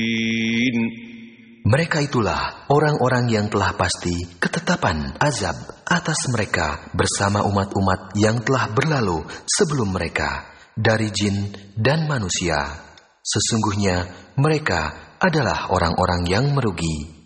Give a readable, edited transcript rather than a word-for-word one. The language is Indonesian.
Mereka itulah orang-orang yang telah pasti ketetapan azab atas mereka bersama umat-umat yang telah berlalu sebelum mereka dari jin dan manusia. Sesungguhnya mereka adalah orang-orang yang merugi.